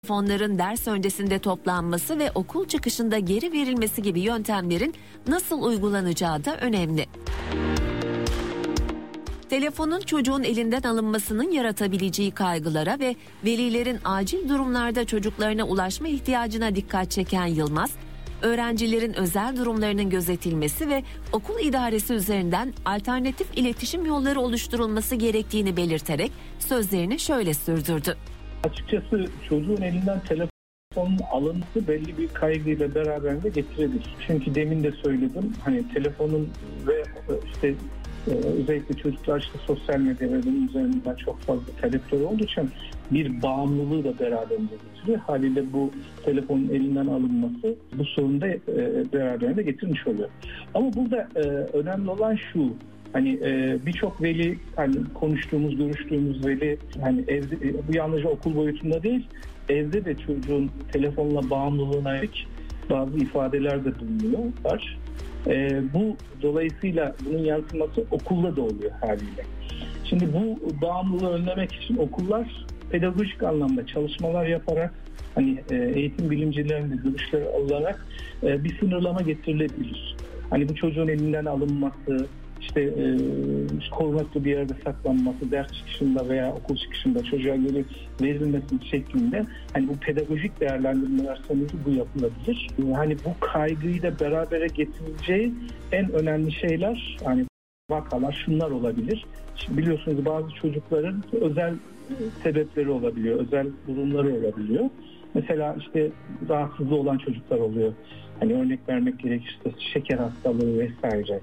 Telefonların ders öncesinde toplanması ve okul çıkışında geri verilmesi gibi yöntemlerin nasıl uygulanacağı da önemli. Telefonun çocuğun elinden alınmasının yaratabileceği kaygılara ve velilerin acil durumlarda çocuklarına ulaşma ihtiyacına dikkat çeken Yılmaz, öğrencilerin özel durumlarının gözetilmesi ve okul idaresi üzerinden alternatif iletişim yolları oluşturulması gerektiğini belirterek sözlerini şöyle sürdürdü. Açıkçası çocuğun elinden telefonun alınması belli bir kaygıyla beraberinde getirebilir. Çünkü demin de söyledim, hani telefonun ve işte özellikle çocuklar işte sosyal medya ve bunun üzerinden çok fazla talepleri olduğu için bir bağımlılığı da beraberinde getiriyor. Haliyle bu telefonun elinden alınması bu sorunu da beraberinde getirmiş oluyor. Ama burada önemli olan şu. Hani birçok veli, hani konuştuğumuz, görüştüğümüz veli, hani evde, bu yalnızca okul boyutunda değil, evde de çocuğun telefonla bağımlılığına yönelik bazı ifadeler de bulunuyorlar. Bu dolayısıyla bunun yansıması okulda da oluyor haliyle. Şimdi bu bağımlılığı önlemek için okullar pedagojik anlamda çalışmalar yaparak, hani eğitim bilimcilerinin görüşleri alarak bir sınırlama getirilebilir. Hani bu çocuğun elinden alınması, işte korunaklı bir yerde saklanması, ders çıkışında veya okul çıkışında çocuğa geri verilmesi şeklinde, hani bu pedagojik değerlendirmeler sonucu bu yapılabilir. Hani bu kaygıyı da berabere getireceği en önemli şeyler, hani vakalar şunlar olabilir. Şimdi biliyorsunuz bazı çocukların özel sebepleri olabiliyor, özel durumları olabiliyor. Mesela işte rahatsızlığı olan çocuklar oluyor. Hani örnek vermek gerekirse şeker hastalığı vesaire.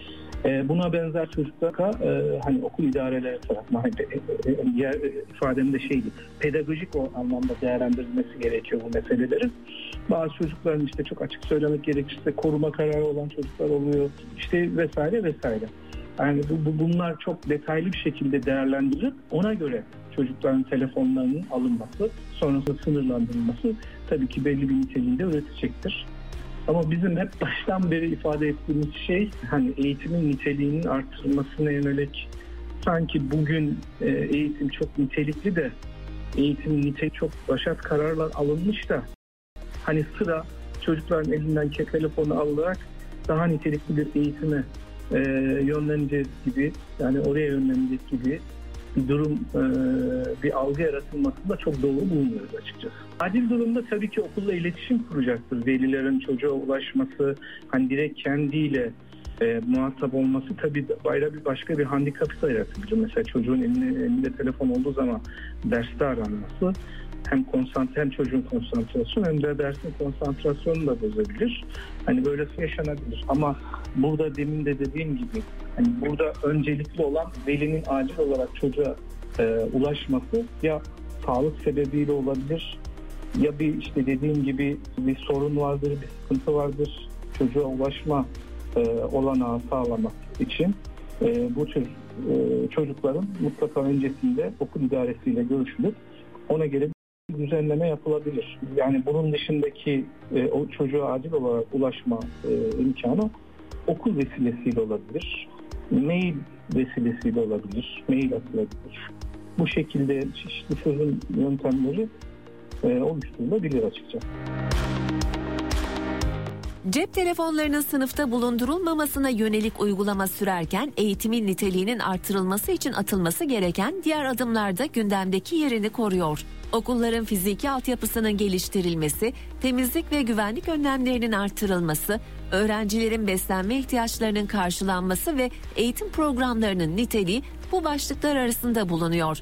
Buna benzer çocuklar hani okul idareleri tarafından diğer ifademde şeydi, pedagojik o anlamda değerlendirilmesi gerekiyor bu meselelerin. Bazı çocukların işte çok açık söylemek gerekirse koruma kararı olan çocuklar oluyor işte vesaire vesaire. Yani bunlar çok detaylı bir şekilde değerlendirilip ona göre çocukların telefonlarının alınması, sonrasında sınırlandırılması tabii ki belli bir niteliği de üretecektir. Ama bizim hep baştan beri ifade ettiğimiz şey, hani eğitimin niteliğinin artırılmasına yönelik, sanki bugün eğitim çok nitelikli de eğitimin niteliği çok başat kararlar alınmış da hani sıra çocukların elinden telefonu alarak daha nitelikli bir eğitime yönleneceğiz gibi, yani oraya yönlenecek gibi bir durum, bir algı yaratılmasında çok doğru bulmuyoruz açıkçası. Acil durumda tabii ki okulla iletişim kuracaktır. Velilerin çocuğa ulaşması, hani direkt kendiyle muhatap olması tabii başka bir handikapı da yaratabilir. Mesela çocuğun elinde telefon olduğu zaman derste aranması hem çocuğun konsantrasyonu hem de dersin konsantrasyonunu da bozabilir. Hani böylesi yaşanabilir. Ama burada demin de dediğim gibi, hani burada öncelikli olan velinin acil olarak çocuğa ulaşması, ya sağlık sebebiyle olabilir, ya bir işte dediğim gibi bir sorun vardır, bir sıkıntı vardır. Çocuğa ulaşma olanağı sağlamak için bu tür çocukların mutlaka öncesinde okul idaresiyle görüşülüp ona göre bir düzenleme yapılabilir. Yani bunun dışındaki o çocuğa acil olarak ulaşma imkanı okul vesilesiyle olabilir, mail vesilesiyle olabilir, mail atılabilir. Bu şekilde çeşitli çözüm yöntemleri oluşturulabilir açıkçası. Cep telefonlarının sınıfta bulundurulmamasına yönelik uygulama sürerken eğitimin niteliğinin artırılması için atılması gereken diğer adımlar da gündemdeki yerini koruyor. Okulların fiziki altyapısının geliştirilmesi, temizlik ve güvenlik önlemlerinin artırılması, öğrencilerin beslenme ihtiyaçlarının karşılanması ve eğitim programlarının niteliği bu başlıklar arasında bulunuyor.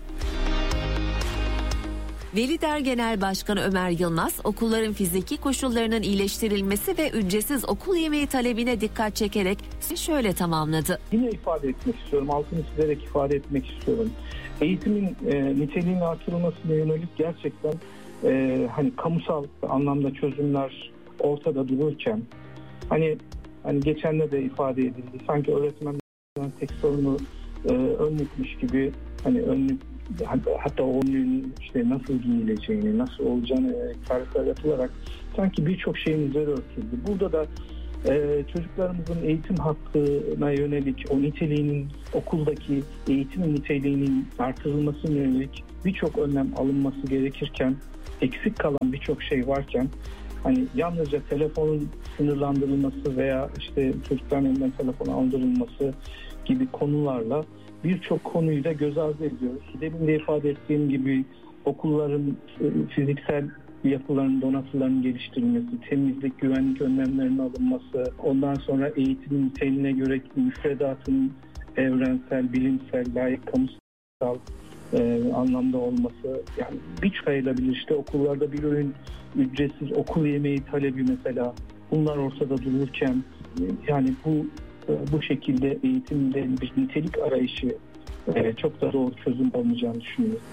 Velider Genel Başkanı Ömer Yılmaz, okulların fiziki koşullarının iyileştirilmesi ve ücretsiz okul yemeği talebine dikkat çekerek şöyle tamamladı. Yine ifade etmek istiyorum, altını çizerek ifade etmek istiyorum. Eğitimin niteliğinin artırılmasına yönelik gerçekten hani kamusal anlamda çözümler ortada dururken, hani geçenle de ifade edildi, sanki öğretmenlerin tek sorunu önlükmüş gibi, hani önlük, hatta onun işte nasıl giyileceğini, nasıl olacağını tarifler yapılarak sanki birçok şeyin üzeri örtüldü. Burada da çocuklarımızın eğitim hakkına yönelik o niteliğinin, okuldaki eğitim niteliğinin artırılmasına yönelik birçok önlem alınması gerekirken eksik kalan birçok şey varken hani yalnızca telefonun sınırlandırılması veya işte çocukların elinden telefon aldırılması gibi konularla birçok konuyu da göz ardı ediyoruz. Demin de ifade ettiğim gibi okulların fiziksel yapılarının, donatılarının geliştirilmesi, temizlik, güvenlik önlemlerinin alınması, ondan sonra eğitimin niteliğine göre müfredatın evrensel, bilimsel, layık, kamusal anlamda olması, yani birçok sayılabilir. İşte okullarda bir öğün ücretsiz okul yemeği talebi mesela, bunlar ortada dururken yani bu şekilde eğitimde bir nitelik arayışı çok da doğru çözüm olmayacağını düşünüyorum.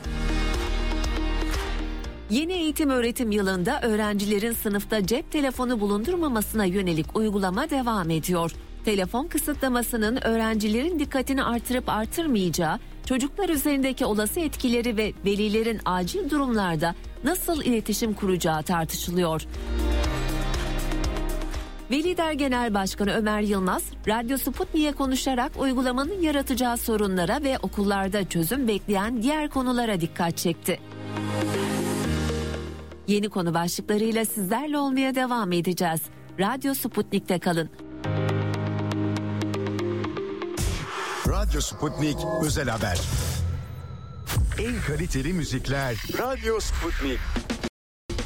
Yeni eğitim öğretim yılında öğrencilerin sınıfta cep telefonu bulundurmamasına yönelik uygulama devam ediyor. Telefon kısıtlamasının öğrencilerin dikkatini artırıp artırmayacağı, çocuklar üzerindeki olası etkileri ve velilerin acil durumlarda nasıl iletişim kuracağı tartışılıyor. Veliler Genel Başkanı Ömer Yılmaz, Radyo Sputnik'e konuşarak uygulamanın yaratacağı sorunlara ve okullarda çözüm bekleyen diğer konulara dikkat çekti. Yeni konu başlıklarıyla sizlerle olmaya devam edeceğiz. Radyo Sputnik'te kalın. Radyo Sputnik Özel Haber. En kaliteli müzikler Radyo Sputnik.